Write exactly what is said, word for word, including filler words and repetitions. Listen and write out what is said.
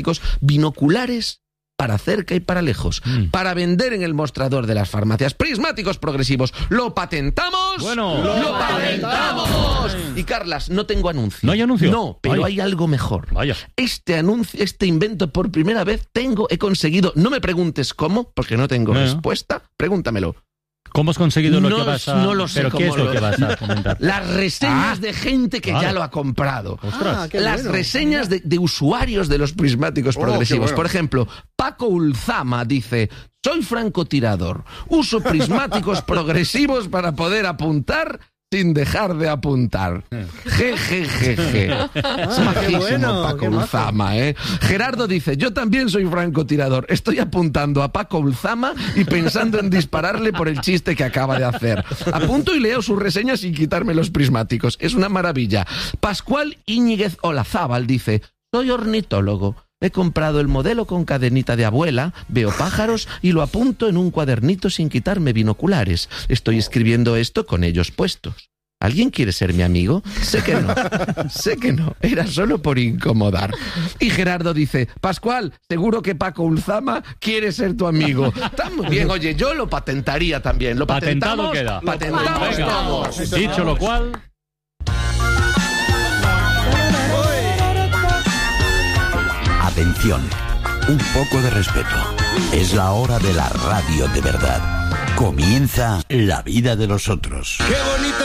binoculares para cerca y para lejos, mm. para vender en el mostrador de las farmacias. Prismáticos progresivos. ¿Lo patentamos? Bueno, ¡lo, lo patentamos! patentamos! Y Carlas, no tengo anuncio. ¿No hay anuncio? No, pero Vaya. hay algo mejor. Vaya. Este anuncio, este invento, por primera vez tengo, he conseguido. No me preguntes cómo, porque no tengo no. respuesta. Pregúntamelo. ¿Cómo has conseguido lo no, que vas a... No lo sé. ¿Pero qué es lo, lo que vas a comentar? Las reseñas ah, de gente que vale. ya lo ha comprado. Ah, Las bueno. reseñas de, de usuarios de los prismáticos oh, progresivos. bueno. Por ejemplo, Paco Ulzama dice: soy francotirador, uso prismáticos progresivos para poder apuntar sin dejar de apuntar. Je, je, je, je. Es majísimo, bueno, Paco Ulzama, ¿eh? Gerardo dice: yo también soy francotirador. Estoy apuntando a Paco Ulzama y pensando en dispararle por el chiste que acaba de hacer. Apunto y leo sus reseñas sin quitarme los prismáticos. Es una maravilla. Pascual Íñiguez Olazábal dice: soy ornitólogo. He comprado el modelo con cadenita de abuela, veo pájaros y lo apunto en un cuadernito sin quitarme binoculares. Estoy escribiendo esto con ellos puestos. ¿Alguien quiere ser mi amigo? Sé que no, sé que no, era solo por incomodar. Y Gerardo dice: Pascual, seguro que Paco Ulzama quiere ser tu amigo. Está muy bien, oye, yo lo patentaría también. ¿Lo patentamos? Patentado queda. Patentamos Venga, todos. Dicho lo cual... Atención, un poco de respeto. Es la hora de la radio de verdad. Comienza La vida de los otros. ¡Qué bonito!